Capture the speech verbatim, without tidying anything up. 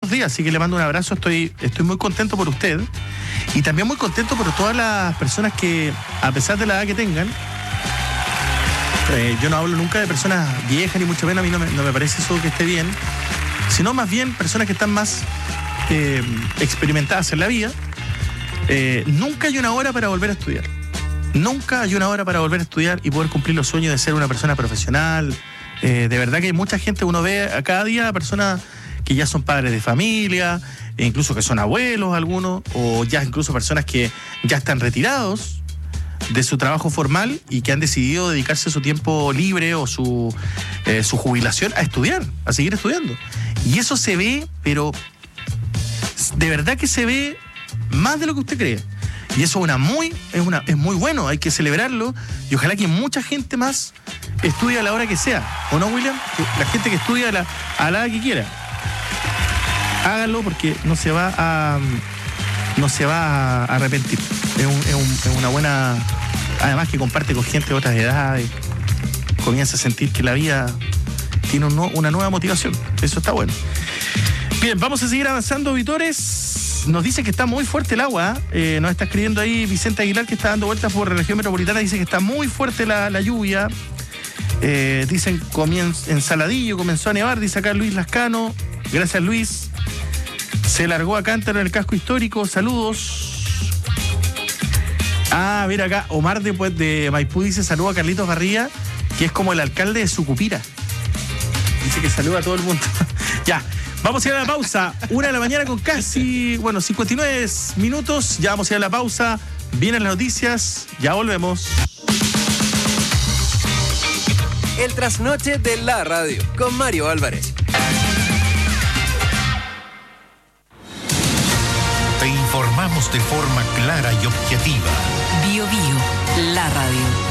estos días, así que le mando un abrazo, estoy, estoy muy contento por usted y también muy contento por todas las personas que, a pesar de la edad que tengan, eh, yo no hablo nunca de personas viejas ni mucho menos, a mí no me, no me parece eso que esté bien, sino más bien personas que están más eh, experimentadas en la vida. Eh, nunca hay una hora para volver a estudiar. Nunca hay una hora para volver a estudiar y poder cumplir los sueños de ser una persona profesional. Eh, de verdad que hay mucha gente, uno ve a cada día personas que ya son padres de familia, e incluso que son abuelos algunos, o ya incluso personas que ya están retirados de su trabajo formal y que han decidido dedicarse su tiempo libre o su, eh, su jubilación a estudiar, a seguir estudiando. Y eso se ve, pero de verdad que se ve más de lo que usted cree. Y eso es una muy, es una, es muy bueno, hay que celebrarlo y ojalá que mucha gente más estudie a la hora que sea. ¿O no, William? Que la gente que estudia a la, a la hora que quiera. Háganlo porque no se va a no se va a arrepentir. Es, un, es, un, es una buena, además que comparte con gente de otras edades, comienza a sentir que la vida tiene un, una nueva motivación. Eso está bueno. Bien, vamos a seguir avanzando, auditores. Nos dice que está muy fuerte el agua. Eh, nos está escribiendo ahí Vicente Aguilar, que está dando vueltas por la región metropolitana. Dice que está muy fuerte la, la lluvia. Eh, dicen comienza, en Saladillo comenzó a nevar, dice acá Luis Lascano. Gracias, Luis. Se largó a Cántaro en el casco histórico. Saludos. Ah, mira acá, Omar de, pues, de Maipú dice saludo a Carlitos Barría, que es como el alcalde de Sucupira. Dice que saluda a todo el mundo. Ya, vamos a ir a la pausa. Una de la mañana con casi, bueno, cincuenta y nueve minutos. Ya vamos a ir a la pausa. Vienen las noticias. Ya volvemos. El trasnoche de la radio con Mario Álvarez. Te informamos de forma clara y objetiva. Bio Bio, la radio.